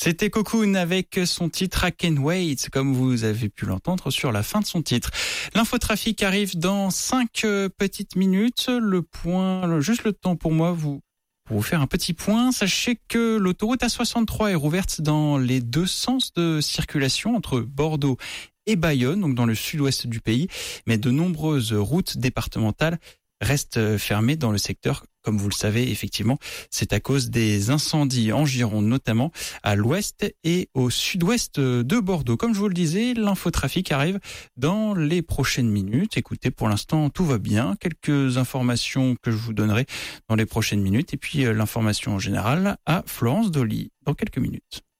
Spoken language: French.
C'était Cocoon avec son titre I Can't Wait, comme vous avez pu l'entendre sur la fin de son titre. L'infotrafic arrive dans 5 petites minutes. Juste le temps pour moi pour vous faire un petit point. Sachez que l'autoroute A63 est rouverte dans les deux sens de circulation entre Bordeaux et Bayonne, donc dans le sud-ouest du pays, mais de nombreuses routes départementales restent fermées dans le secteur. Comme vous le savez, effectivement, c'est à cause des incendies en Gironde, notamment à l'ouest et au sud-ouest de Bordeaux. Comme je vous le disais, l'infotrafic arrive dans les prochaines minutes. Écoutez, pour l'instant, tout va bien. Quelques informations que je vous donnerai dans les prochaines minutes et puis l'information en général à Florence Dolly dans quelques minutes.